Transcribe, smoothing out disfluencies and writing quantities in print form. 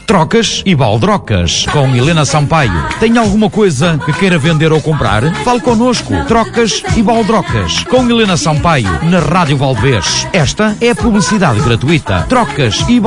Trocas e baldrocas com Helena Sampaio. Tem alguma coisa que queira vender ou comprar? Fale connosco. Trocas e baldrocas com Helena Sampaio na Rádio Valdevez. Esta é a publicidade gratuita. Trocas e